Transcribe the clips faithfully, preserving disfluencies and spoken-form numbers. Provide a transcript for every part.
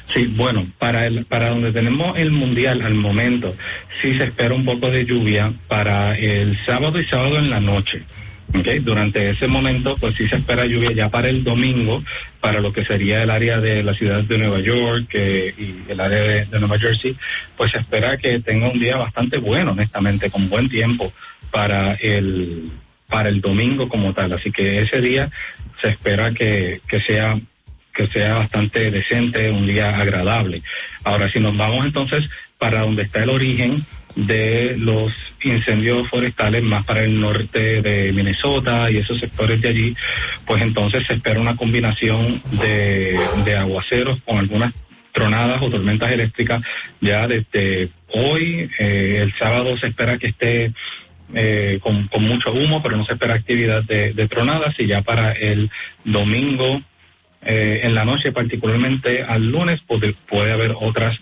Sí, bueno, para el para donde tenemos el mundial al momento, sí se espera un poco de lluvia para el sábado y sábado en la noche. Okay. Durante ese momento, pues sí se espera lluvia ya para el domingo, para lo que sería el área de la ciudad de Nueva York eh, y el área de, de Nueva Jersey, pues se espera que tenga un día bastante bueno, honestamente, con buen tiempo para el para el domingo como tal. Así que ese día se espera que, que sea que sea bastante decente, un día agradable. Ahora, si nos vamos entonces para donde está el origen de los incendios forestales, más para el norte de Minnesota y esos sectores de allí, pues entonces se espera una combinación de, de aguaceros con algunas tronadas o tormentas eléctricas ya desde hoy. Eh, el sábado se espera que esté eh, con, con mucho humo, pero no se espera actividad de, de tronadas, y ya para el domingo eh, en la noche, particularmente al lunes, puede, puede haber otras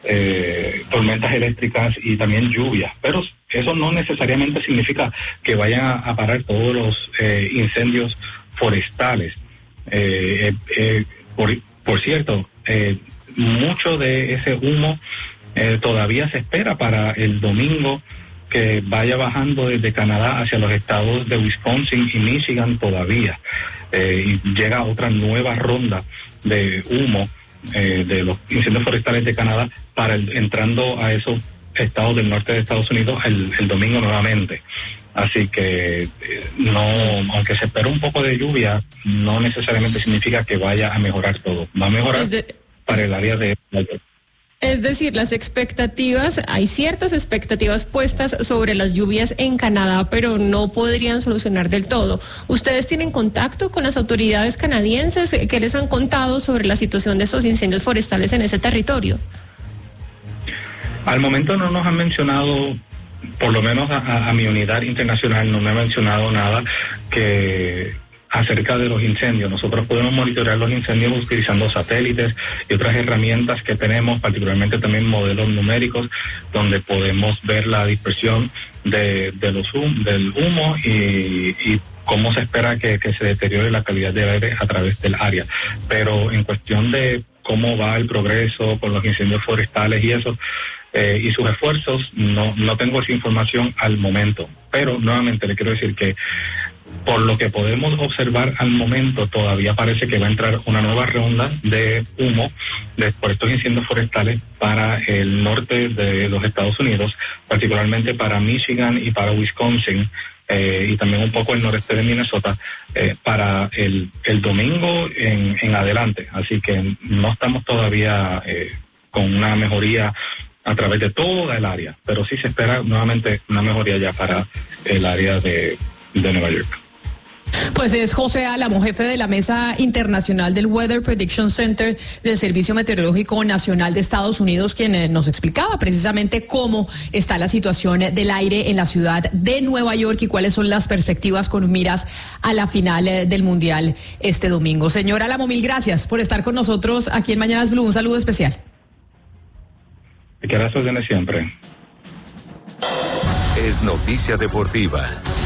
Eh, tormentas eléctricas y también lluvias, pero eso no necesariamente significa que vayan a, a parar todos los eh, incendios forestales. Eh, eh, por, por cierto, eh, mucho de ese humo eh, todavía se espera para el domingo, que vaya bajando desde Canadá hacia los estados de Wisconsin y Michigan todavía, eh, y llega otra nueva ronda de humo Eh, de los incendios forestales de Canadá para el, entrando a esos estados del norte de Estados Unidos el, el domingo nuevamente. Así que eh, no, aunque se espera un poco de lluvia, no necesariamente significa que vaya a mejorar todo. Va a mejorar de... para el área de Nueva York. Es decir, las expectativas, hay ciertas expectativas puestas sobre las lluvias en Canadá, pero no podrían solucionar del todo. ¿Ustedes tienen contacto con las autoridades canadienses? ¿Qué les han contado sobre la situación de estos incendios forestales en ese territorio? Al momento no nos han mencionado, por lo menos a, a, a mi unidad internacional, no me ha mencionado nada que... acerca de los incendios. Nosotros podemos monitorear los incendios utilizando satélites y otras herramientas que tenemos, particularmente también modelos numéricos, donde podemos ver la dispersión de, de los hum, del humo y, y cómo se espera que, que se deteriore la calidad del aire a través del área. Pero en cuestión de cómo va el progreso con los incendios forestales y eso, eh, y sus esfuerzos, no, no tengo esa información al momento. Pero nuevamente le quiero decir que por lo que podemos observar al momento, todavía parece que va a entrar una nueva ronda de humo de, por estos incendios forestales para el norte de los Estados Unidos, particularmente para Michigan y para Wisconsin, eh, y también un poco el noreste de Minnesota, eh, para el, el domingo en, en adelante. Así que no estamos todavía eh, con una mejoría a través de toda el área, pero sí se espera nuevamente una mejoría ya para el área de de Nueva York. Pues es José Álamo, jefe de la Mesa Internacional del Weather Prediction Center del Servicio Meteorológico Nacional de Estados Unidos, quien eh, nos explicaba precisamente cómo está la situación del aire en la ciudad de Nueva York y cuáles son las perspectivas con miras a la final eh, del Mundial este domingo. Señor Álamo, mil gracias por estar con nosotros aquí en Mañanas Blue. Un saludo especial. Que las órdenes siempre. Es noticia deportiva.